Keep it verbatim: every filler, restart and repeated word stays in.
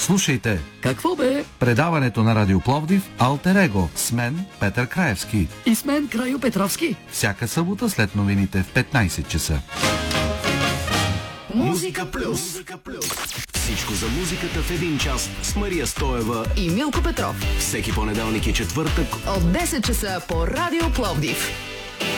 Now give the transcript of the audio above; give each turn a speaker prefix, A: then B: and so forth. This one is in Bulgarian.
A: Слушайте
B: Какво бе?
A: предаването на Радио Пловдив Алтер Его с мен Петър Краевски.
B: И с мен Крайо Петровски.
A: Всяка събота след новините в петнайсет часа.
C: Музика плюс. Всичко за музиката в един час с Мария Стоева
D: и Милко Петров.
C: Всеки понеделник и четвъртък
D: от десет часа по Радио Пловдив.